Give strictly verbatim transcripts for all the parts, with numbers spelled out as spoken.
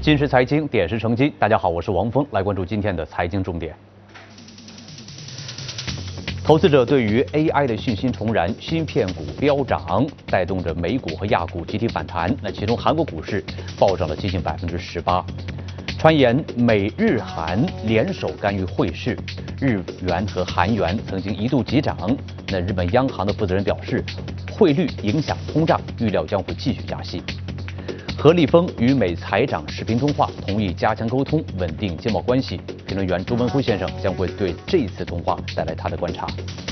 今日财经点石成金，大家好，我是王峰，来关注今天的财经重点。投资者对于 A I 的信心重燃，芯片股飙涨，带动着美股和亚股集体反弹。那其中韩国股市暴涨了接近百分之十八。传言美日韩联手干预汇市，日元和韩元曾经一度急涨。那日本央行的负责人表示，汇率影响通胀，预料将会继续加息。何立峰与美财长视频通话，同意加强沟通，稳定经贸关系。评论员朱文辉先生将会对这次通话带来他的观察。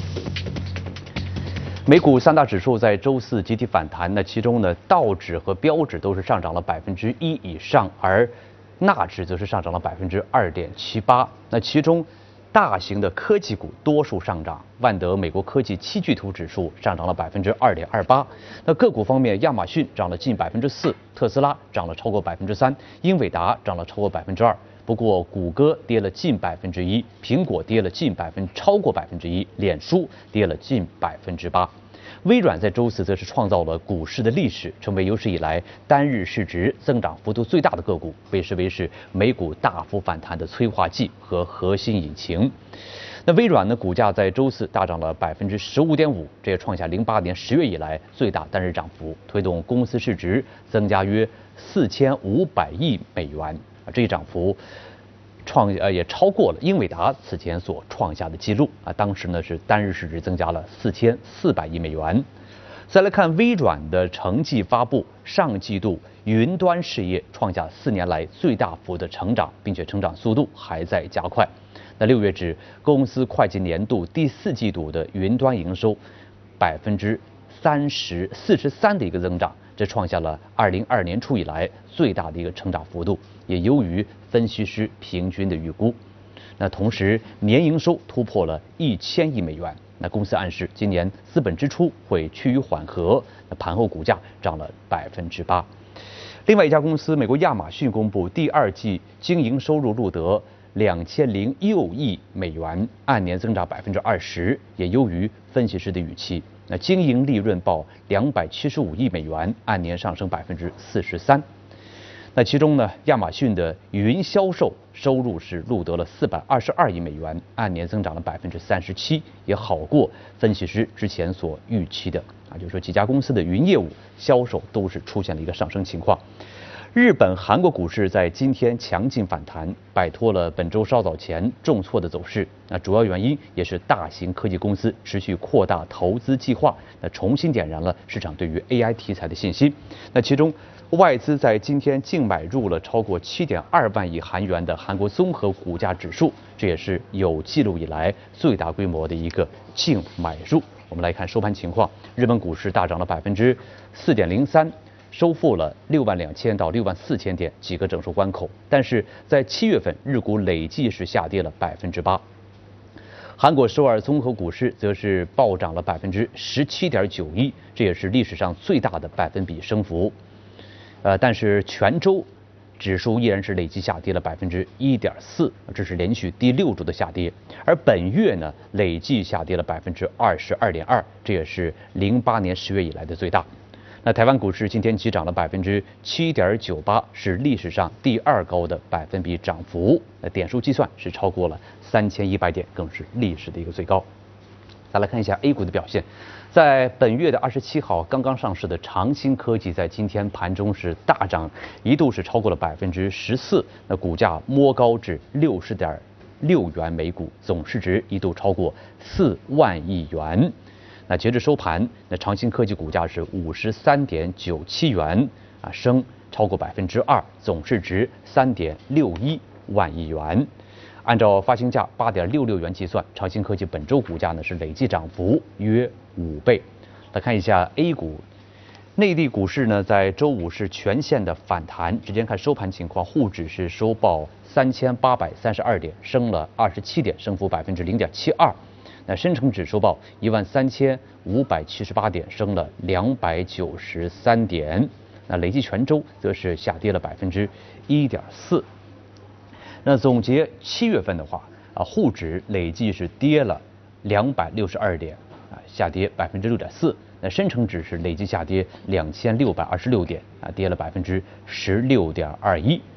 美股三大指数在周四集体反弹，那其中呢，道指和标指都是上涨了百分之一以上，而纳指则是上涨了百分之二点七八。那其中大型的科技股多数上涨，万德美国科技七巨头指数上涨了百分之二点二八。那个股方面，亚马逊涨了近百分之四，特斯拉涨了超过百分之三，英伟达涨了超过百分之二。不过，谷歌跌了近百分之一，苹果跌了近百分超过百分之一，脸书跌了近百分之八。微软在周四则是创造了股市的历史，成为有史以来单日市值增长幅度最大的个股，被视为是美股大幅反弹的催化剂和核心引擎。那微软呢，股价在周四大涨了百分之十五点五，这也创下零八年十月以来最大单日涨幅，推动公司市值增加约四千五百亿美元啊，这一涨幅创呃也超过了英伟达此前所创下的记录啊，当时呢是单日市值增加了四千四百亿美元。再来看微软的成绩发布，上季度云端事业创下四年来最大幅的成长，并且成长速度还在加快。那六月止，公司会计年度第四季度的云端营收百分之三十四十三的一个增长，这创下了二零二年初以来最大的一个成长幅度，也优于分析师平均的预估。那同时，年营收突破了一千亿美元。那公司暗示今年资本支出会趋于缓和。那盘后股价涨了百分之八。另外一家公司，美国亚马逊公布第二季经营收入录得两千零六亿美元，按年增长百分之二十，也优于分析师的预期。那经营利润报两百七十五亿美元，按年上升百分之四十三。那其中呢，亚马逊的云销售收入是录得了四百二十二亿美元，按年增长了百分之三十七，也好过分析师之前所预期的啊，就是说几家公司的云业务销售都是出现了一个上升情况。日本、韩国股市在今天强劲反弹，摆脱了本周稍早前重挫的走势。那主要原因也是大型科技公司持续扩大投资计划，那重新点燃了市场对于 A I 题材的信心。那其中，外资在今天净买入了超过七点二万亿韩元的韩国综合股价指数，这也是有记录以来最大规模的一个净买入。我们来看收盘情况，日本股市大涨了百分之四点零三。收复了六万两千到六万四千点几个整数关口，但是在七月份，日股累计是下跌了百分之八。韩国首尔综合股市则是暴涨了百分之十七点九一，这也是历史上最大的百分比升幅。呃，但是全周指数依然是累计下跌了百分之一点四，这是连续第六周的下跌。而本月呢，累计下跌了百分之二十二点二，这也是零八年十月以来的最大。那台湾股市今天急涨了百分之七点九八，是历史上第二高的百分比涨幅。那点数计算是超过了三千一百点，更是历史的一个最高。再来看一下 A 股的表现，在本月的二十七号刚刚上市的长兴科技，在今天盘中是大涨，一度是超过了百分之十四，那股价摸高至六十点六元每股，总市值一度超过四万亿元。那截至收盘，那长兴科技股价是五十三点九七元啊，升超过百分之二，总市值三点六一万亿元。按照发行价八点六六元计算，长兴科技本周股价呢是累计涨幅约五倍。来看一下 A 股，内地股市呢在周五是全线的反弹。直接看收盘情况，沪指是收报三千八百三十二点，升了二十七点，升幅百分之零点七二。那深成指收报一万三千五百七十八点，升了两百九十三点。那累计全周则是下跌了百分之一点四。那总结七月份的话，啊，沪指累计是跌了两百六十二点，啊，下跌百分之六点四。那深成指是累计下跌两千六百二十六点，啊，跌了百分之十六点二一。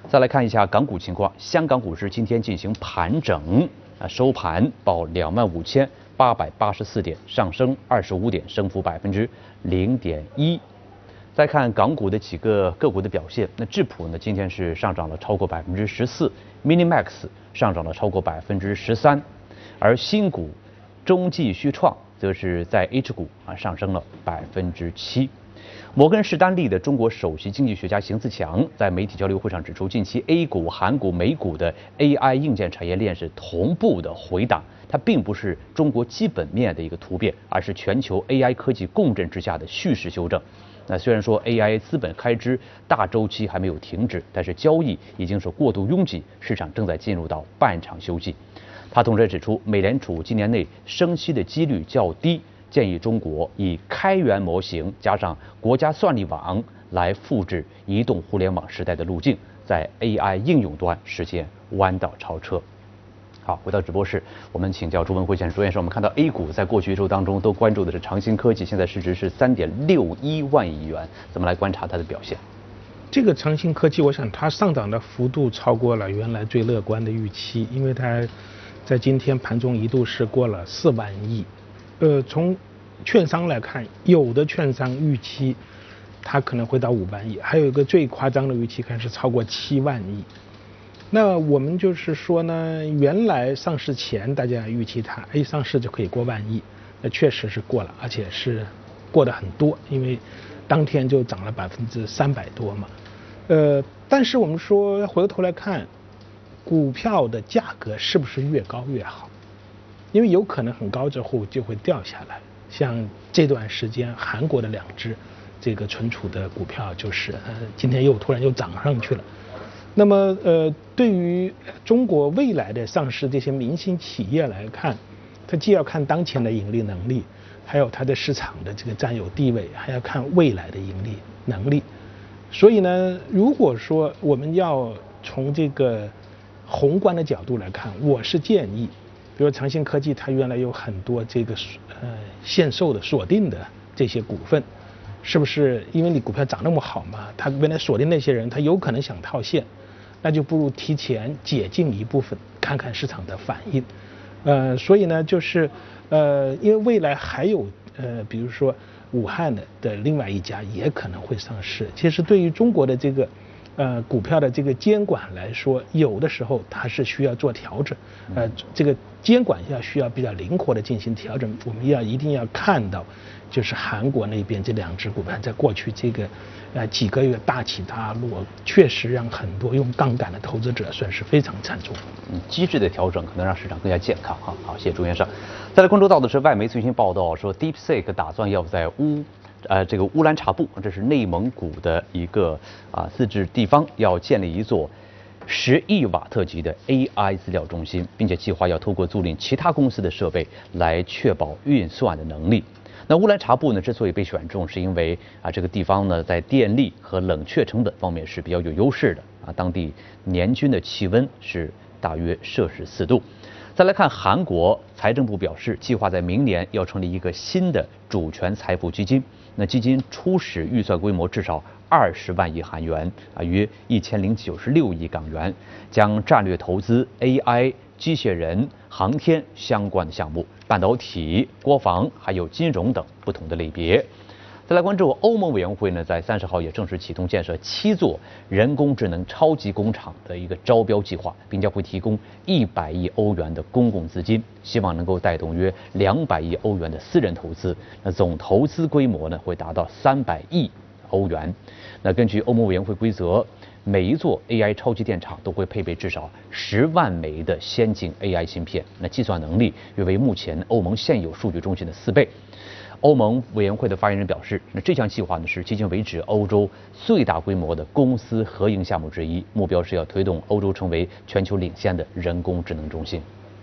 再来看一下港股情况，香港股市今天进行盘整，啊，收盘报两万五千八百八十四点，上升二十五点，升幅百分之零点一。再看港股的几个个股的表现，那智普呢今天是上涨了超过百分之十四 ，Minimax 上涨了超过百分之十三，而新股中继续创则是在 H 股啊上升了百分之七。摩根士丹利的中国首席经济学家邢自强在媒体交流会上指出，近期 A 股、韩股、美股的 A I 硬件产业链是同步的回档，它并不是中国基本面的一个突变，而是全球 A I 科技共振之下的蓄势修正。那虽然说 A I 资本开支大周期还没有停止，但是交易已经是过度拥挤，市场正在进入到半场休息。他同时也指出，美联储今年内升息的几率较低，建议中国以开源模型加上国家算力网来复制移动互联网时代的路径，在 A I 应用端实现弯道超车。好，回到直播室，我们请教朱文辉先生。朱先生，我们看到 A 股在过去一周当中都关注的是长兴科技，现在市值是三点六一万亿元，怎么来观察它的表现？ 这个长兴科技，我想它上涨的幅度超过了原来最乐观的预期，因为它在今天盘中一度是过了四万亿。呃，从券商来看，有的券商预期它可能会到五万亿，还有一个最夸张的预期看是超过七万亿。那我们就是说呢，原来上市前大家预期它 A 上市就可以过万亿，那确实是过了，而且是过得很多，因为当天就涨了百分之三百多嘛。呃，但是我们说回过头来看，股票的价格是不是越高越好？因为有可能很高之后就会掉下来。像这段时间韩国的两只这个存储的股票，就是呃今天又突然又涨上去了。那么呃，对于中国未来的上市这些明星企业来看，它既要看当前的盈利能力，还有它的市场的这个占有地位，还要看未来的盈利能力。所以呢，如果说我们要从这个宏观的角度来看，我是建议，比如长兴科技，它原来有很多这个呃限售的锁定的这些股份，是不是因为你股票涨那么好嘛，它原来锁定那些人，他有可能想套现。那就不如提前解禁一部分，看看市场的反应。呃，所以呢，就是呃，因为未来还有呃，比如说武汉的的另外一家也可能会上市。其实对于中国的这个呃股票的这个监管来说，有的时候它是需要做调整。呃，这个监管要需要比较灵活的进行调整。我们要一定要看到，就是韩国那边这两只股票在过去这个。呃，几个月大起大落，确实让很多用杠杆的投资者算是非常惨重。 嗯，机制的调整可能让市场更加健康哈。好，谢谢朱先生。再来关注到的是外媒最新报道说 ，DeepSeek 打算要在乌呃这个乌兰察布，这是内蒙古的一个啊自治地方，要建立一座十亿瓦特级的 A I 资料中心，并且计划要透过租赁其他公司的设备来确保运算的能力。那乌兰察布呢，之所以被选中，是因为啊这个地方呢在电力和冷却成本方面是比较有优势的啊，当地年均的气温是大约摄氏四度。再来看韩国财政部表示，计划在明年要成立一个新的主权财富基金，那基金初始预算规模至少二十万亿韩元啊，约一千零九十六亿港元，将战略投资 A I、机械人、航天相关的项目、半导体、国防还有金融等不同的类别。再来关注欧盟委员会呢，在三十号也正式启动建设七座人工智能超级工厂的一个招标计划，并将会提供一百亿欧元的公共资金，希望能够带动约两百亿欧元的私人投资。那总投资规模呢，会达到三百亿欧元。那根据欧盟委员会规则，每一座 A I 超级电厂都会配备至少十万枚的先进 A I 芯片，那计算能力约为目前欧盟现有数据中心的四倍。欧盟委员会的发言人表示，那这项计划呢是迄今为止欧洲最大规模的公私合营项目之一，目标是要推动欧洲成为全球领先的人工智能中心。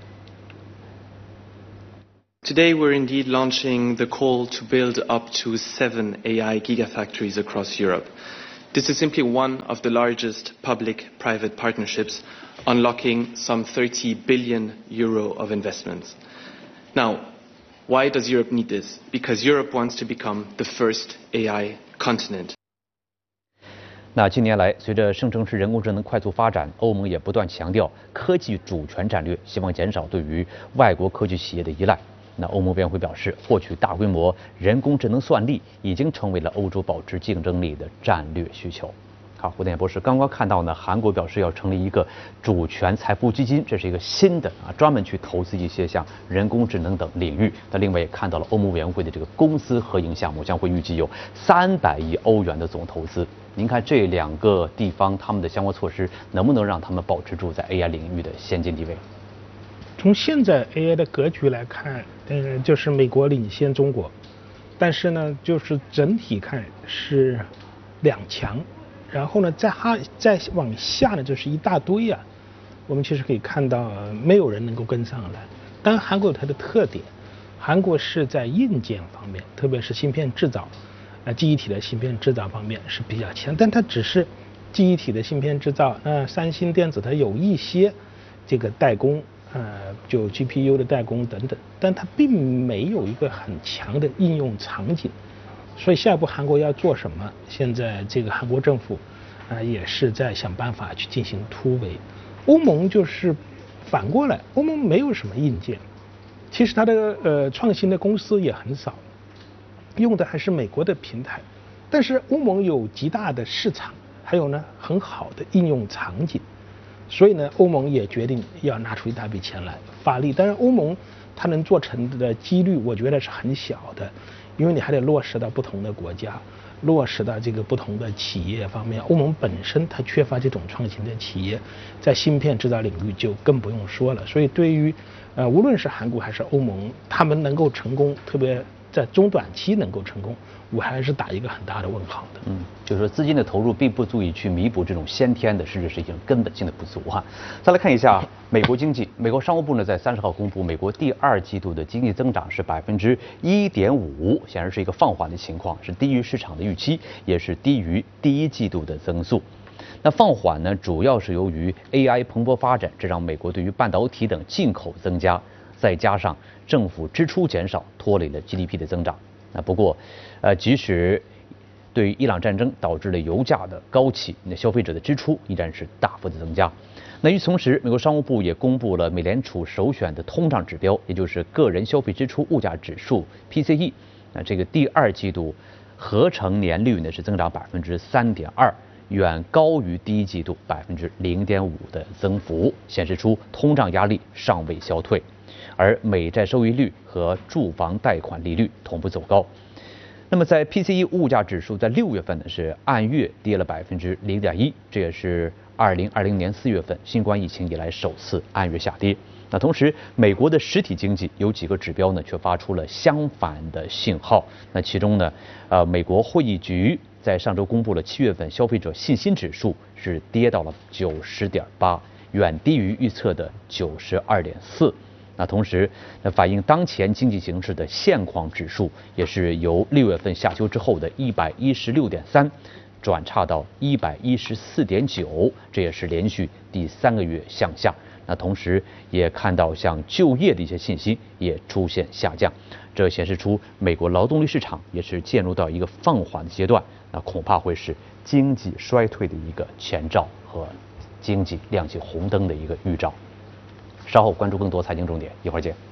Today we're indeed launching the call to build up to seven A I gigafactories across Europe. This is simply one of the largest public-private partnerships, unlocking some thirty billion euro of investments. Now, why does Europe need this? Because Europe wants to become the first A I continent. 那近年来，随着生成式人工智能快速发展，欧盟也不断强调科技主权战略，希望减少对于外国科技企业的依赖。那欧盟委员会表示，获取大规模人工智能算力已经成为了欧洲保持竞争力的战略需求。好，胡建博士刚刚看到呢，韩国表示要成立一个主权财富基金，这是一个新的啊，专门去投资一些像人工智能等领域。那另外也看到了欧盟委员会的这个公司合营项目将会预计有三百亿欧元的总投资。您看这两个地方他们的相关措施能不能让他们保持住在 A I 领域的先进地位？ 从现在 A I 的格局来看，呃，就是美国领先中国，但是呢，就是整体看是两强。然后呢，再哈再往下呢，就是一大堆啊。我们其实可以看到，没有人能够跟上来。当然，韩国有它的特点，韩国是在硬件方面，特别是芯片制造，呃，记忆体的芯片制造方面是比较强。但它只是记忆体的芯片制造，呃，三星电子它有一些这个代工，呃，就 G P U 的代工等等，但它并没有一个很强的应用场景。所以下一步韩国要做什么？现在这个韩国政府啊、呃、也是在想办法去进行突围。欧盟就是反过来，欧盟没有什么硬件，其实它的呃创新的公司也很少，用的还是美国的平台。但是欧盟有极大的市场，还有呢很好的应用场景，所以呢欧盟也决定要拿出一大笔钱来发力。当然欧盟它能做成的几率，我觉得是很小的。因为你还得落实到不同的国家，落实到这个不同的企业方面。欧盟本身它缺乏这种创新的企业，在芯片制造领域就更不用说了。所以对于呃无论是韩国还是欧盟，他们能够成功，特别在中短期能够成功，我还是打一个很大的问号的。 嗯，就是说资金的投入并不足以去弥补这种先天的，甚至是一种根本性的不足哈。再来看一下美国经济，美国商务部呢在三十号公布，美国第二季度的经济增长是百分之一点五，显然是一个放缓的情况，是低于市场的预期，也是低于第一季度的增速。那放缓呢，主要是由于 A I 蓬勃发展，这让美国对于半导体等进口增加，再加上政府支出减少，拖累了 G D P 的增长。那不过，呃，即使对于伊朗战争导致了油价的高企，那消费者的支出依然是大幅的增加。那与此同时，美国商务部也公布了美联储首选的通胀指标，也就是个人消费支出物价指数 P C E。那这个第二季度合成年率呢是增长百分之三点二，远高于第一季度百分之零点五的增幅，显示出通胀压力尚未消退。而美债收益率和住房贷款利率同步走高。那么在 P C E 物价指数在六月份呢是按月跌了百分之零点一，这也是二零二零年四月份新冠疫情以来首次按月下跌。那同时，美国的实体经济有几个指标呢却发出了相反的信号。那其中呢，呃，美国会议局在上周公布了七月份消费者信心指数是跌到了九十点八，远低于预测的九十二点四。那同时，那反映当前经济形势的现况指数也是由六月份下修之后的一百一十六点三，转差到一百一十四点九，这也是连续第三个月向下。那同时也看到像就业的一些信息也出现下降，这显示出美国劳动力市场也是进入到一个放缓的阶段，那恐怕会是经济衰退的一个前兆和经济亮起红灯的一个预兆。稍后关注更多财经重点，一会儿见。